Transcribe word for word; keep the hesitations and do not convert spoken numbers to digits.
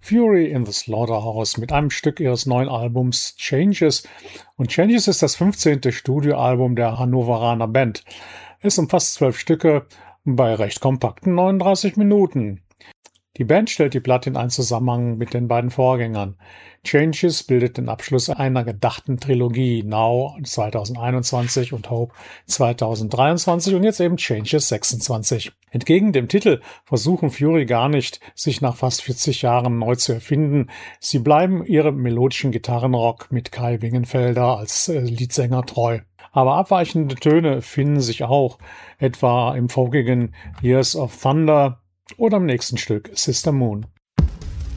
Fury in the Slaughterhouse mit einem Stück ihres neuen Albums Changes. Und Changes ist das fünfzehnte Studioalbum der Hannoveraner Band. Es umfasst zwölf Stücke bei recht kompakten neununddreißig Minuten. Die Band stellt die Platte in einen Zusammenhang mit den beiden Vorgängern. Changes bildet den Abschluss einer gedachten Trilogie, Now zweitausendeinundzwanzig und Hope zweitausenddreiundzwanzig und jetzt eben Changes sechsundzwanzig. Entgegen dem Titel versuchen Fury gar nicht, sich nach fast vierzig Jahren neu zu erfinden. Sie bleiben ihrem melodischen Gitarrenrock mit Kai Wingenfelder als äh, Leadsänger treu. Aber abweichende Töne finden sich auch, etwa im folgigen Years of Thunder oder im nächsten Stück Sister Moon.